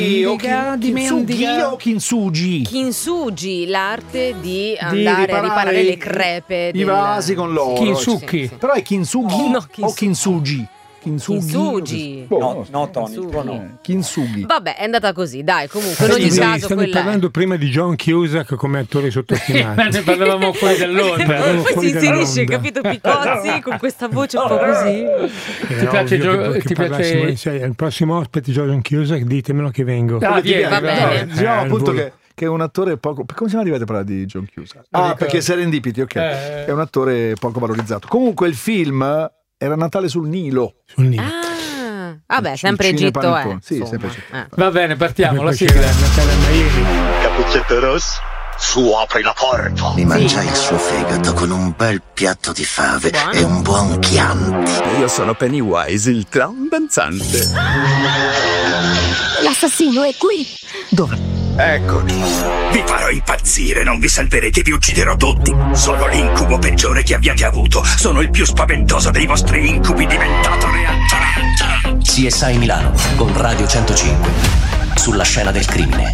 Kintsugi, l'arte di andare a riparare le crepe i vasi con l'oro. Kintsugi. Sì. Però è Kintsugi o Kintsugi? Kintsugi. No, Tony. Kintsugi. Vabbè, è andata così, dai, comunque in ogni caso stavi parlando prima di John Cusack come attore sottostimato. Ne parlavamo fuori dall'onda. Si inserisce, capito, Picozzi con questa voce un po' così. Ti piace ti piace il prossimo ospite John Cusack, ditemelo che vengo. Va bene. Diciamo appunto che è un attore poco. Come siamo arrivati a parlare di John Cusack? Perché Serendipity, ok. È un attore poco valorizzato. Comunque il film era Natale sul Nilo. Vabbè, sempre Egitto, Sì, sempre Egitto. Va bene, partiamo, la sigla. Cappuccetto rosso, su apri la porta. Mi mangiai il suo fegato con un bel piatto di fave e un buon Chianti. Io sono Pennywise, il clown danzante. L'assassino è qui. Dove? Eccomi. Vi farò impazzire, non vi salverete, vi ucciderò tutti. Sono l'incubo peggiore che abbiate avuto. Sono il più spaventoso dei vostri incubi diventato realtà. CSI Milano con Radio 105 sulla scena del crimine.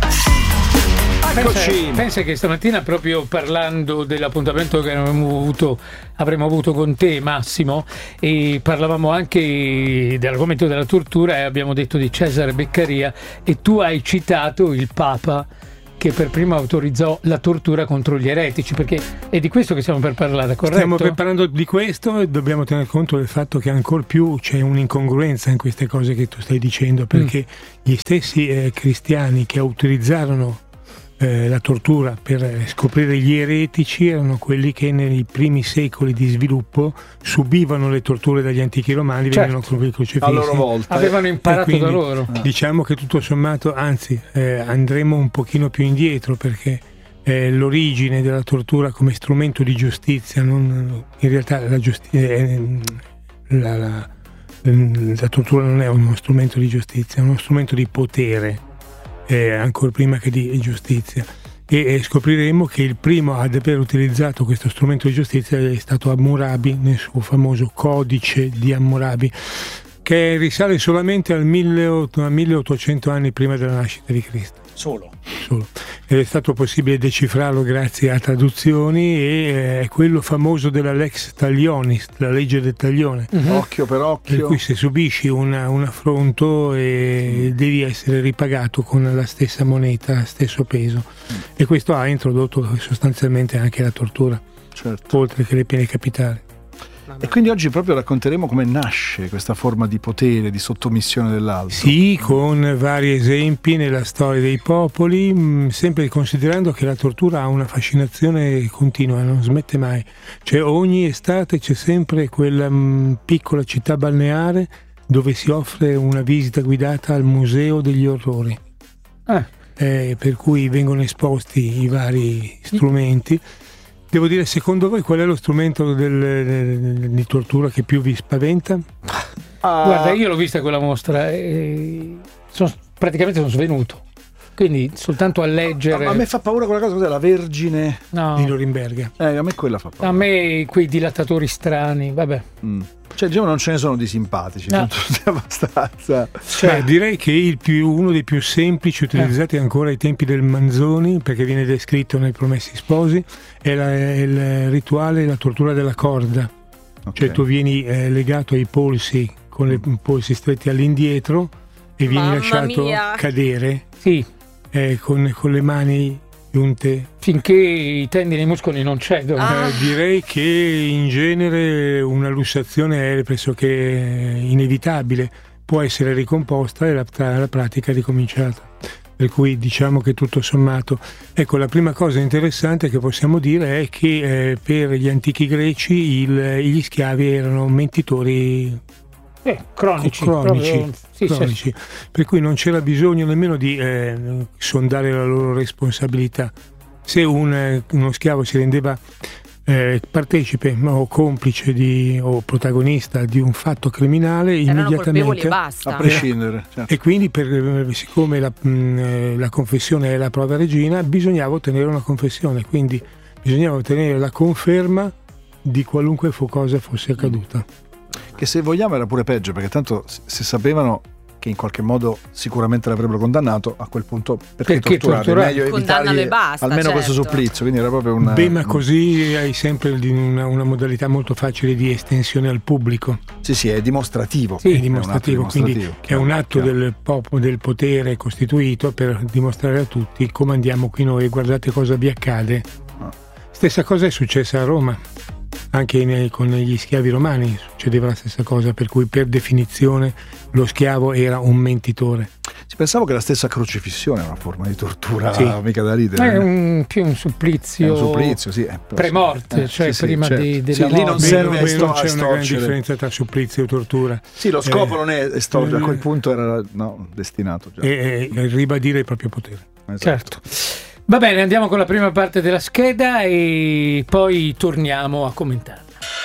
Pensa che stamattina, proprio parlando dell'appuntamento che avremmo avuto con te, Massimo, e parlavamo anche dell'argomento della tortura e abbiamo detto di Cesare Beccaria, e tu hai citato il Papa che per primo autorizzò la tortura contro gli eretici, perché è di questo che stiamo per parlare, corretto? Stiamo parlando di questo e dobbiamo tener conto del fatto che ancor più c'è un'incongruenza in queste cose che tu stai dicendo, perché gli stessi cristiani che autorizzarono la tortura per scoprire gli eretici erano quelli che nei primi secoli di sviluppo subivano le torture dagli antichi romani, venivano crocifissi a loro volta, avevano imparato quindi, da loro. Diciamo che tutto sommato, anzi, andremo un pochino più indietro, perché l'origine della tortura come strumento di giustizia, in realtà la tortura non è uno strumento di giustizia, è uno strumento di potere, ancora prima che di giustizia, e scopriremo che il primo ad aver utilizzato questo strumento di giustizia è stato Hammurabi nel suo famoso codice di Hammurabi, che risale solamente a 1800 anni prima della nascita di Cristo. Solo. Ed è stato possibile decifrarlo grazie a traduzioni, e è quello famoso della lex talionis, la legge del taglione. Occhio per occhio. Per cui se subisci un affronto devi essere ripagato con la stessa moneta, stesso peso. E questo ha introdotto sostanzialmente anche la tortura, oltre che le pene capitali. E quindi oggi proprio racconteremo come nasce questa forma di potere, di sottomissione dell'altro. Sì, con vari esempi nella storia dei popoli, sempre considerando che la tortura ha una fascinazione continua, non smette mai. Cioè ogni estate c'è sempre quella piccola città balneare dove si offre una visita guidata al Museo degli Orrori. Per cui vengono esposti i vari strumenti. Devo dire, secondo voi qual è lo strumento di tortura che più vi spaventa? Guarda, io l'ho vista quella mostra e praticamente sono svenuto, quindi soltanto a leggere. A me fa paura quella cosa, cos'è? La Vergine di Norimberga. A me quella fa paura. A me quei dilatatori strani, vabbè. Cioè, diciamo, non ce ne sono di simpatici, sono tutti abbastanza. Direi che uno dei più semplici, utilizzati ancora ai tempi del Manzoni, perché viene descritto nei Promessi Sposi, è il rituale, la tortura della corda. Cioè tu vieni legato ai polsi, con i polsi stretti all'indietro, e vieni lasciato cadere con le mani giunte finché i tendini e i muscoli non cedono. Direi che in genere una lussazione è pressoché inevitabile, può essere ricomposta e la pratica è ricominciata. Per cui diciamo che tutto sommato, ecco, la prima cosa interessante che possiamo dire è che per gli antichi greci gli schiavi erano mentitori cronici. Sì. Per cui non c'era bisogno nemmeno di sondare la loro responsabilità. Se uno schiavo si rendeva partecipe o complice o protagonista di un fatto criminale, immediatamente, a prescindere, e quindi siccome la confessione è la prova regina, bisognava ottenere una confessione, quindi bisognava ottenere la conferma di qualunque cosa fosse accaduta. Che se vogliamo era pure peggio, perché tanto se sapevano che in qualche modo sicuramente l'avrebbero condannato, a quel punto perché torturare? Meglio evitargli e basta, almeno questo certo. supplizio, quindi era proprio un... Beh, ma così hai sempre una modalità molto facile di estensione al pubblico. Sì, è dimostrativo. Sì, è dimostrativo, quindi è un atto chiaro. del potere costituito per dimostrare a tutti: comandiamo qui noi, guardate cosa vi accade. Stessa cosa è successa a Roma, anche con gli schiavi romani succedeva la stessa cosa, per cui per definizione lo schiavo era un mentitore. Pensavo che la stessa crocifissione è una forma di tortura, sì. Mica da ridere. È più un supplizio, sì, pre-morte, cioè sì, prima certo. della sì, lì non serve non c'è una grande differenza tra supplizio e tortura. Sì, lo scopo non è estorcere, a quel punto era destinato già. E ribadire il proprio potere. Esatto. Certo. Va bene, andiamo con la prima parte della scheda e poi torniamo a commentare.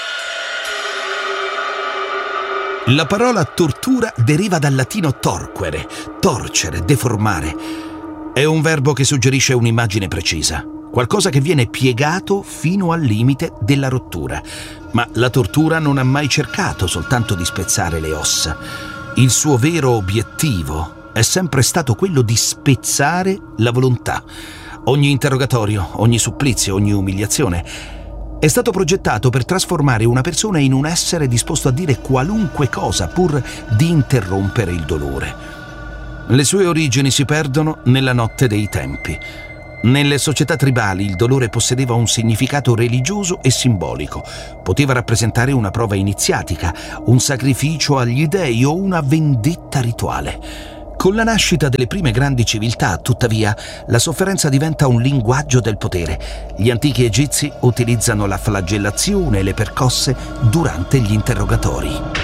La parola tortura deriva dal latino torquere, torcere, deformare. È un verbo che suggerisce un'immagine precisa, qualcosa che viene piegato fino al limite della rottura. Ma la tortura non ha mai cercato soltanto di spezzare le ossa. Il suo vero obiettivo è sempre stato quello di spezzare la volontà. Ogni interrogatorio, ogni supplizio, ogni umiliazione è stato progettato per trasformare una persona in un essere disposto a dire qualunque cosa pur di interrompere il dolore. Le sue origini si perdono nella notte dei tempi. Nelle società tribali il dolore possedeva un significato religioso e simbolico. Poteva rappresentare una prova iniziatica, un sacrificio agli dei o una vendetta rituale. Con la nascita delle prime grandi civiltà, tuttavia, la sofferenza diventa un linguaggio del potere. Gli antichi egizi utilizzano la flagellazione e le percosse durante gli interrogatori.